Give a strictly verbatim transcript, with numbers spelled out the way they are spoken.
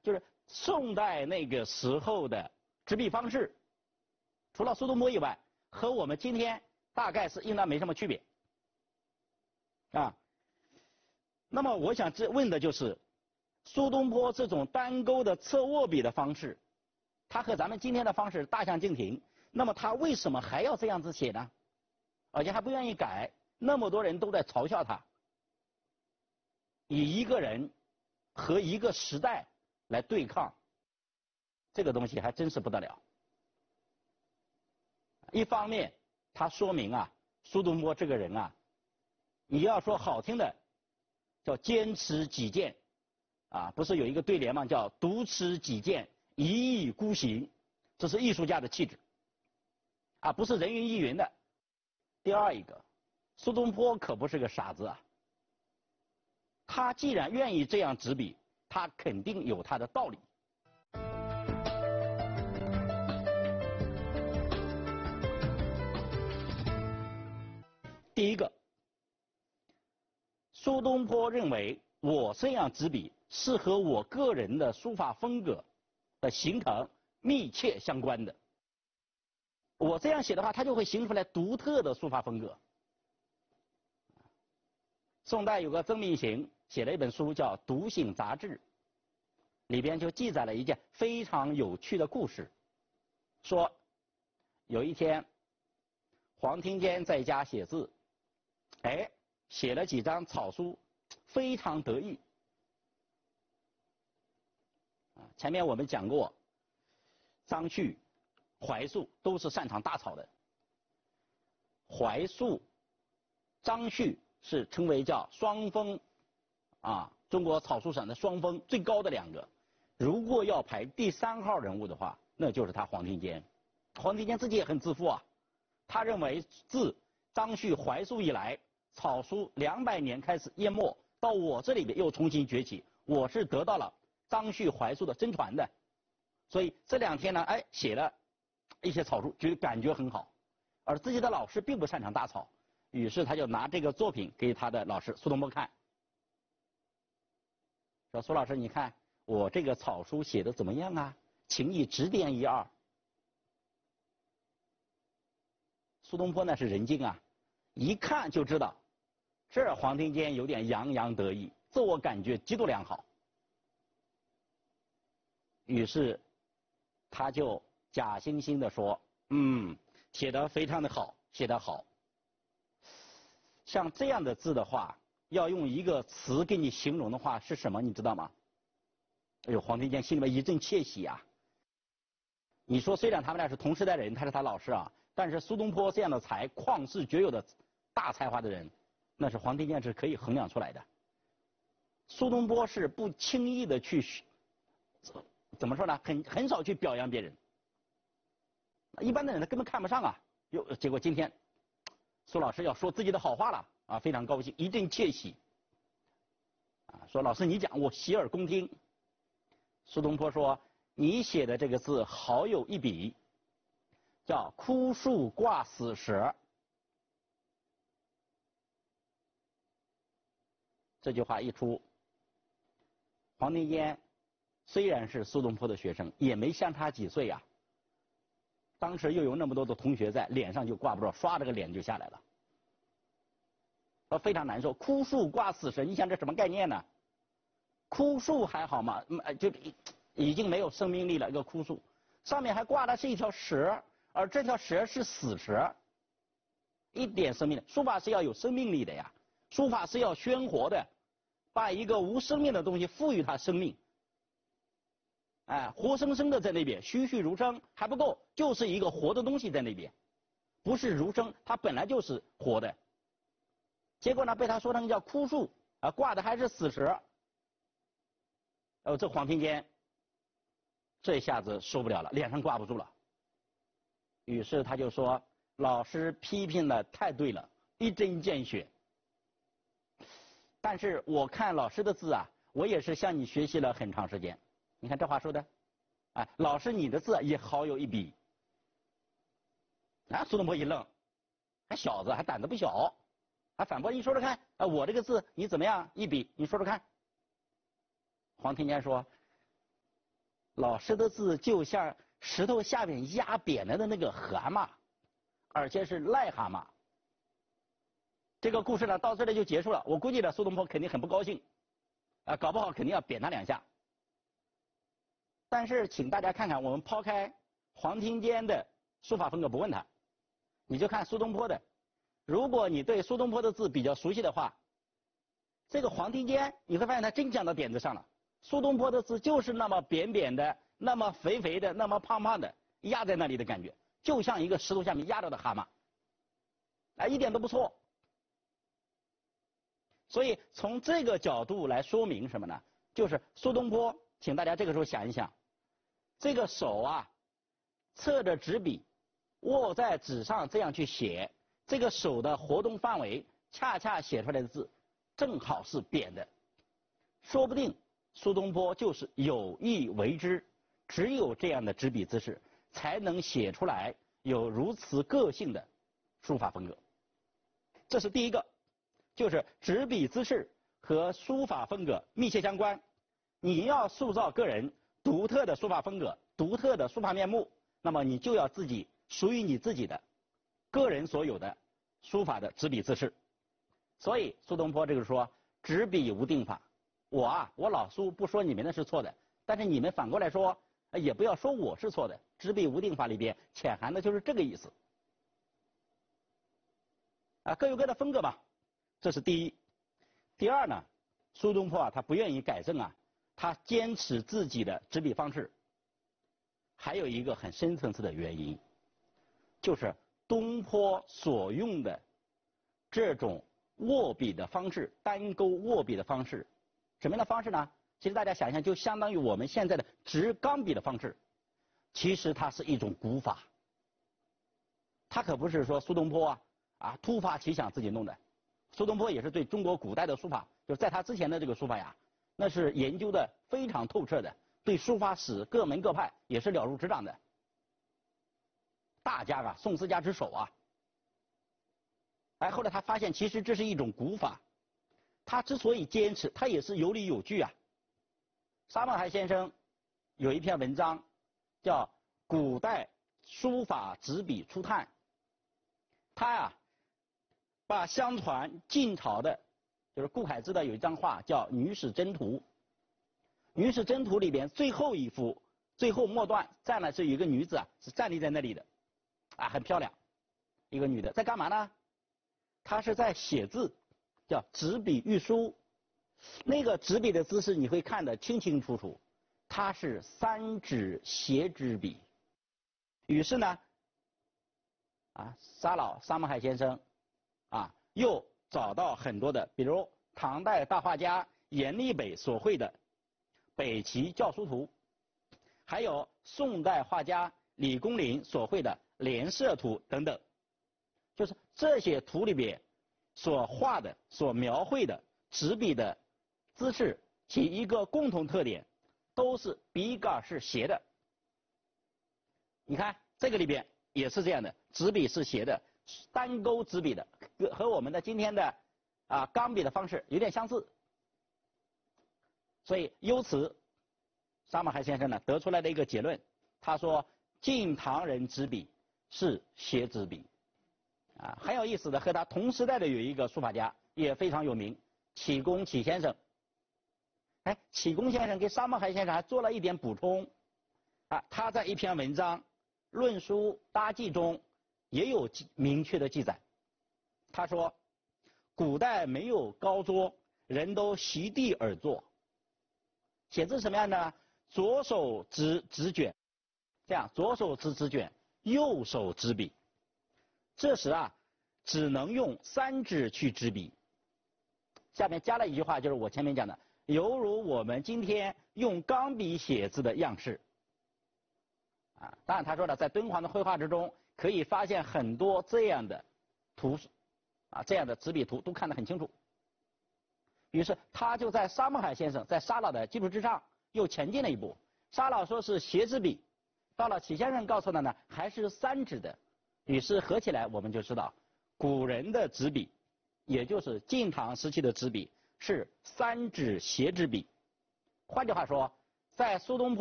就是宋代那个时候的执笔方式，除了苏东坡以外，和我们今天大概是应当没什么区别啊。那么我想问的就是，苏东坡这种单钩的侧卧笔的方式，他和咱们今天的方式大相径庭，那么他为什么还要这样子写呢？而且还不愿意改，那么多人都在嘲笑他，以一个人和一个时代来对抗，这个东西还真是不得了。一方面，他说明啊，苏东坡这个人啊，你要说好听的，叫坚持己见，啊，不是有一个对联吗？叫独持己见，一意孤行，这是艺术家的气质，啊，不是人云亦云的。第二一个，苏东坡可不是个傻子啊，他既然愿意这样执笔，他肯定有他的道理。第一个，苏东坡认为我这样执笔是和我个人的书法风格的形成密切相关的。我这样写的话，它就会形出来独特的书法风格。宋代有个曾命行写了一本书叫《独醒杂志》，里边就记载了一件非常有趣的故事，说有一天黄庭坚在家写字，哎，写了几张草书，非常得意。啊，前面我们讲过，张旭、怀素都是擅长大草的。怀素、张旭是称为叫双峰，啊，中国草书史上的双峰最高的两个。如果要排第三号人物的话，那就是他黄庭坚。黄庭坚自己也很自负啊，他认为自张旭、怀素以来，草书两百年开始淹没，到我这里边又重新崛起，我是得到了张旭、怀素的真传的。所以这两天呢，哎，写了一些草书，就感觉很好。而自己的老师并不擅长大草，于是他就拿这个作品给他的老师苏东坡看，说苏老师，你看我这个草书写的怎么样啊？请你指点一二。苏东坡那是人精啊，一看就知道这黄庭坚有点洋洋得意，自我感觉极度良好。于是他就假惺惺地说，嗯，写得非常的好，写得好。像这样的字的话，要用一个词给你形容的话是什么，你知道吗？哎呦，黄庭坚心里面一阵窃喜啊。你说虽然他们俩是同时代人，他是他老师啊，但是苏东坡这样的才，旷世绝有的大才华的人，那是黄庭坚是可以衡量出来的。苏东坡是不轻易的去，怎么说呢？很很少去表扬别人。一般的人他根本看不上啊。哟，结果今天苏老师要说自己的好话了啊，非常高兴，一阵窃喜。啊，说老师你讲，我洗耳恭听。苏东坡说，你写的这个字好有一笔，叫枯树挂死蛇。这句话一出，黄庭坚虽然是苏东坡的学生，也没相差几岁啊。当时又有那么多的同学在，脸上就挂不住，刷这个脸就下来了。他非常难受，枯树挂死蛇，你想这什么概念呢？枯树还好嘛，就已经没有生命力了，一个枯树，上面还挂的是一条蛇，而这条蛇是死蛇，一点生命力。书法是要有生命力的呀，书法是要鲜活的，把一个无生命的东西赋予它生命。哎，活生生的在那边，栩栩如生还不够，就是一个活的东西在那边，不是如生，它本来就是活的。结果呢，被他说成叫枯树啊，挂的还是死蛇。哦，这黄庭坚这下子受不了了，脸上挂不住了。于是他就说：“老师批评的太对了，一针见血。但是我看老师的字啊，我也是向你学习了很长时间。你看这话说的，哎，老师你的字也好有一笔。”啊，苏东坡一愣，还小子，还胆子不小，还反驳：“你说说看，啊，我这个字你怎么样一笔？你说说看。”黄庭坚说：“ 老师的字就像石头下面压扁了的那个蛤蟆，而且是癞蛤蟆。这个故事呢到这里就结束了。我估计呢苏东坡肯定很不高兴，啊，搞不好肯定要扁他两下。但是请大家看看，我们抛开黄庭坚的书法风格不问他，你就看苏东坡的。如果你对苏东坡的字比较熟悉的话，这个黄庭坚你会发现他真讲到点子上了。苏东坡的字就是那么扁扁的，那么肥肥的，那么胖胖的，压在那里的感觉，就像一个石头下面压着的蛤蟆，啊，一点都不错。所以从这个角度来说明什么呢？就是苏东坡，请大家这个时候想一想，这个手啊，侧着纸笔，握在纸上这样去写，这个手的活动范围，恰恰写出来的字，正好是扁的。说不定苏东坡就是有意为之，只有这样的执笔姿势，才能写出来有如此个性的书法风格。这是第一个，就是执笔姿势和书法风格密切相关。你要塑造个人独特的书法风格、独特的书法面目，那么你就要自己属于你自己的个人所有的书法的执笔姿势。所以苏东坡这个说执笔无定法。我啊，我老苏不说你们的是错的，但是你们反过来说，也不要说我是错的。执笔无定法里边潜含的就是这个意思。啊，各有各的风格吧，这是第一。第二呢，苏东坡啊，他不愿意改正啊，他坚持自己的执笔方式。还有一个很深层次的原因，就是东坡所用的这种握笔的方式，单钩握笔的方式。什么样的方式呢？其实大家想一想，就相当于我们现在的执钢笔的方式。其实它是一种古法，它可不是说苏东坡啊啊突发奇想自己弄的。苏东坡也是对中国古代的书法，就是在他之前的这个书法呀，那是研究的非常透彻的，对书法史各门各派也是了如指掌的。大家啊，宋思家之首啊。哎，后来他发现其实这是一种古法。他之所以坚持，他也是有理有据啊。沙孟海先生有一篇文章叫《古代书法执笔初探》，他呀把相传晋朝的，就是顾恺之的有一张画叫《女史箴图》，《女史箴图》里边最后一幅最后末段站了是有一个女子啊，是站立在那里的，啊，很漂亮，一个女的在干嘛呢？她是在写字。叫执笔御书，那个执笔的姿势你会看得清清楚楚，它是三指斜执笔。于是呢，啊，沙老沙孟海先生，啊，又找到很多的，比如唐代大画家阎立北所绘的《北齐教书图》，还有宋代画家李公麟所绘的《联社图》等等，就是这些图里边所画的、所描绘的执笔的姿势，其一个共同特点，都是笔杆是斜的。你看这个里边也是这样的，执笔是斜的，单钩执笔的，和我们的今天的啊钢笔的方式有点相似。所以由此，沙孟海先生呢得出来的一个结论，他说晋唐人执笔是斜执笔。啊，很有意思的，和他同时代的有一个书法家也非常有名，启功启先生。哎，启功先生给沙孟海先生还做了一点补充，啊，他在一篇文章《论书答记》中也有明确的记载。他说，古代没有高桌，人都席地而坐。写字什么样呢？左手执纸卷，这样左手执纸卷，右手执笔。这时啊，只能用三指去执笔。下面加了一句话，就是我前面讲的，犹如我们今天用钢笔写字的样式。啊，当然他说了，在敦煌的绘画之中，可以发现很多这样的图，啊，这样的执笔图都看得很清楚。于是他就在沙孟海先生在沙老的基础之上又前进了一步。沙老说是斜执笔，到了启先生告诉他呢，还是三指的。于是合起来我们就知道，古人的执笔，也就是晋唐时期的执笔是三指斜执笔。换句话说，在苏东坡